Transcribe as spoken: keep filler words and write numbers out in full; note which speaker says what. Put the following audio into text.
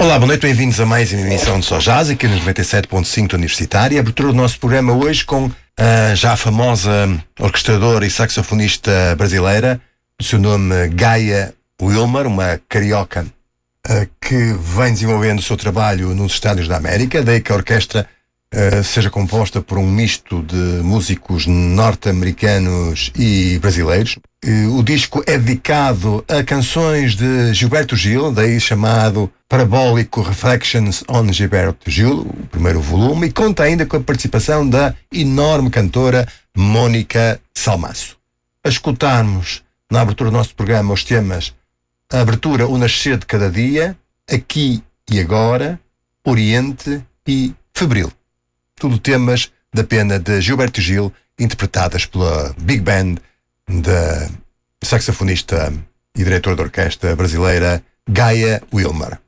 Speaker 1: Olá, boa noite, bem-vindos a mais uma emissão de Só Jazz, aqui no noventa e sete ponto cinco da Universitária. A abertura do nosso programa hoje com a já famosa orquestradora e saxofonista brasileira, o seu nome Gaia Wilmar, uma carioca uh, que vem desenvolvendo o seu trabalho nos Estados da América, daí que a orquestra uh, seja composta por um misto de músicos norte-americanos e brasileiros. Uh, o disco é dedicado a canções de Gilberto Gil, daí chamado Parabólico Reflections on Gilberto Gil, o primeiro volume, e conta ainda com a participação da enorme cantora Mónica Salmaço. A escutarmos na abertura do nosso programa os temas a abertura O Nascer de Cada Dia, Aqui e Agora, Oriente e Febril. Tudo temas da pena de Gilberto Gil, interpretadas pela Big Band da saxofonista e diretora de orquestra brasileira Gaia Wilmar.